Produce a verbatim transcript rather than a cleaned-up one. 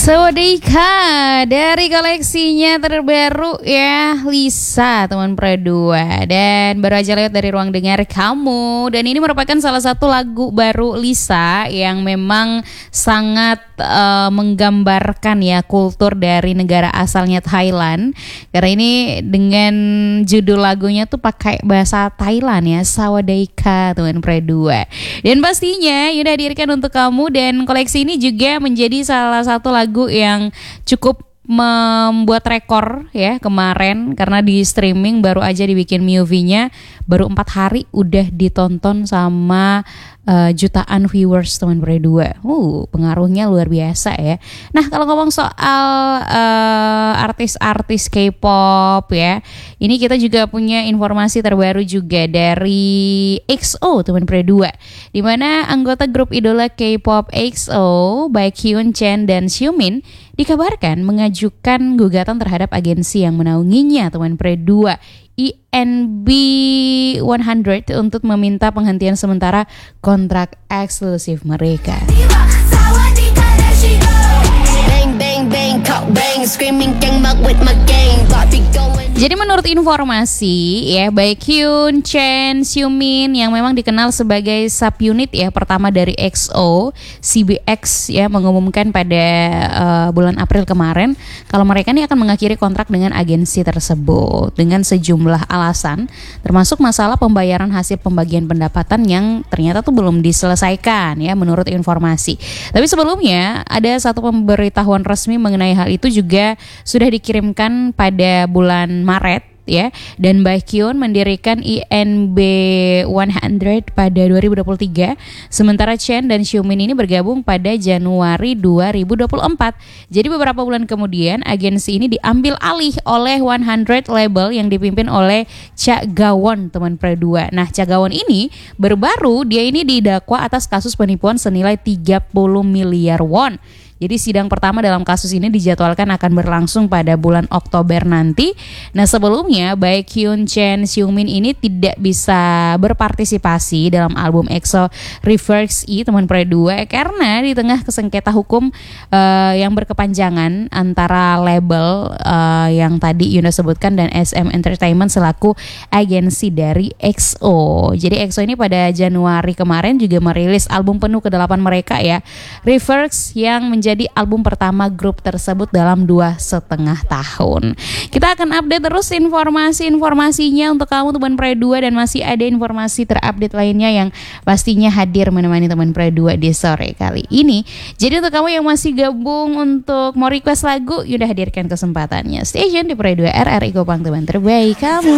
Sawadika dari koleksinya terbaru ya Lisa teman Pro dua. Dan baru aja lihat dari ruang dengar kamu. Dan ini merupakan salah satu lagu baru Lisa yang memang sangat uh, menggambarkan ya kultur dari negara asalnya Thailand. Karena ini dengan judul lagunya tuh pakai bahasa Thailand ya, Sawadika teman Pro dua. Dan pastinya Yunda hadirkan untuk kamu, dan koleksi ini juga menjadi salah satu lagu lagu yang cukup membuat rekor ya kemarin, karena di streaming baru aja dibikin M V nya, baru empat hari udah ditonton sama uh, jutaan viewers teman Pro dua. Uh, pengaruhnya luar biasa ya. Nah, kalau ngomong soal uh, artis-artis K-pop ya, ini kita juga punya informasi terbaru juga dari X O teman Pro dua, di mana anggota grup idola K-pop X O Baekhyun, Chen, dan Xiumin dikabarkan mengajukan gugatan terhadap agensi yang menaunginya teman Pro dua, I N B seratus, untuk meminta penghentian sementara kontrak eksklusif mereka. Jadi menurut informasi ya, Baekhyun, Chen, Xiumin yang memang dikenal sebagai subunit ya pertama dari X O, C B X ya, mengumumkan pada uh, bulan April kemarin kalau mereka ini akan mengakhiri kontrak dengan agensi tersebut dengan sejumlah alasan, termasuk masalah pembayaran hasil pembagian pendapatan yang ternyata tuh belum diselesaikan ya menurut informasi. Tapi sebelumnya ada satu pemberitahuan resmi mengenai hal itu juga sudah dikirimkan pada bulan Maret ya, dan Baekhyun mendirikan I N B seratus pada dua ribu dua puluh tiga, sementara Chen dan Xiumin ini bergabung pada Januari dua ribu dua puluh empat. Jadi beberapa bulan kemudian agensi ini diambil alih oleh seratus label yang dipimpin oleh Cha Gawon teman Pro dua. Nah, Cha Gawon ini baru-baru dia ini didakwa atas kasus penipuan senilai tiga puluh miliar won. Jadi sidang pertama dalam kasus ini dijadwalkan akan berlangsung pada bulan Oktober nanti. Nah, sebelumnya Baekhyun, Chen, Xiumin ini tidak bisa berpartisipasi dalam album EXO Reverse E teman Pro dua karena di tengah kesengketa hukum uh, yang berkepanjangan antara label uh, yang tadi Yunda sebutkan dan S M Entertainment selaku agensi dari X O. Jadi X O ini pada Januari kemarin juga merilis album penuh kedelapan mereka ya, Reverse, yang menjadi jadi album pertama grup tersebut dalam dua setengah tahun. Kita akan update terus informasi-informasinya untuk kamu teman Pro dua, dan masih ada informasi terupdate lainnya yang pastinya hadir menemani teman Pro dua di sore kali ini. Jadi untuk kamu yang masih gabung untuk mau request lagu, Yunda hadirkan kesempatannya. Stay tune di Pro dua R R I Kopang, teman terbaik kamu.